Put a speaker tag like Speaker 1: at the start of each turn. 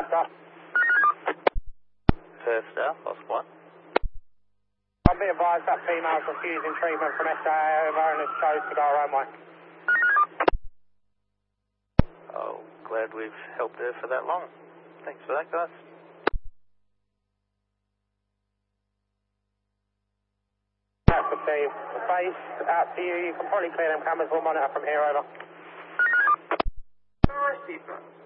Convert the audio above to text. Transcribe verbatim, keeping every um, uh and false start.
Speaker 1: First up.
Speaker 2: First up, lost one.
Speaker 1: I'll be advised that female's refusing treatment from S A A over and has chose to go her own way.
Speaker 2: Oh, glad we've helped her for that long. Thanks for that, guys.
Speaker 1: That's the team. Base, out to you. You can probably clear them cameras. We'll monitor from here, over.
Speaker 3: Nice people.